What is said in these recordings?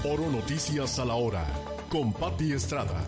Oro Noticias a la hora, con Pati Estrada.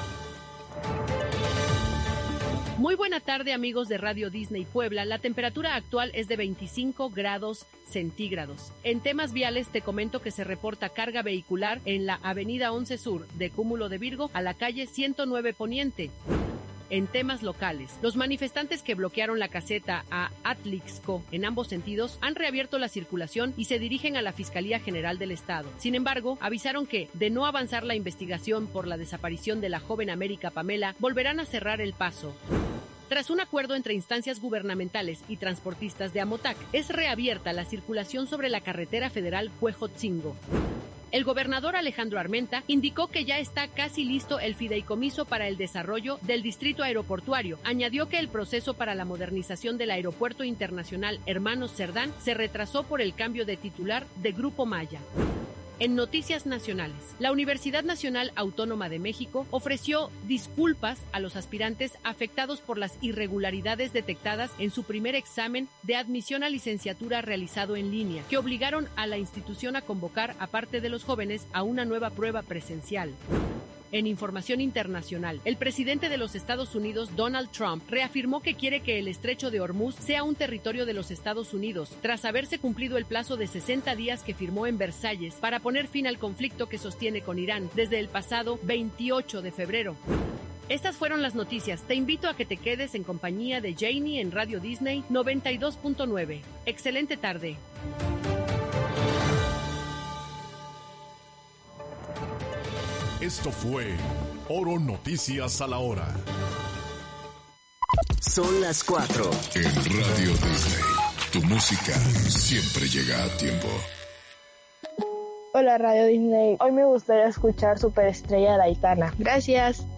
Muy buena tarde, amigos de Radio Disney Puebla. La temperatura actual es de 25 grados centígrados. En temas viales te comento que se reporta carga vehicular en la avenida 11 Sur de Cúmulo de Virgo a la calle 109 Poniente. En temas locales, los manifestantes que bloquearon la caseta a Atlixco en ambos sentidos han reabierto la circulación y se dirigen a la Fiscalía General del Estado. Sin embargo, avisaron que, de no avanzar la investigación por la desaparición de la joven América Pamela, volverán a cerrar el paso. Tras un acuerdo entre instancias gubernamentales y transportistas de Amotac, es reabierta la circulación sobre la carretera federal Huejotzingo. El gobernador Alejandro Armenta indicó que ya está casi listo el fideicomiso para el desarrollo del distrito aeroportuario. Añadió que el proceso para la modernización del Aeropuerto Internacional Hermanos Cerdán se retrasó por el cambio de titular de Grupo Maya. En noticias nacionales, la Universidad Nacional Autónoma de México ofreció disculpas a los aspirantes afectados por las irregularidades detectadas en su primer examen de admisión a licenciatura realizado en línea, que obligaron a la institución a convocar a parte de los jóvenes a una nueva prueba presencial. En información internacional, el presidente de los Estados Unidos, Donald Trump, reafirmó que quiere que el estrecho de Hormuz sea un territorio de los Estados Unidos, tras haberse cumplido el plazo de 60 días que firmó en Versalles para poner fin al conflicto que sostiene con Irán desde el pasado 28 de febrero. Estas fueron las noticias. Te invito a que te quedes en compañía de Janie en Radio Disney 92.9. Excelente tarde. Esto fue Oro Noticias a la hora. Son las 4. En Radio Disney, tu música siempre llega a tiempo. Hola Radio Disney, hoy me gustaría escuchar Superestrella de Aitana. Gracias.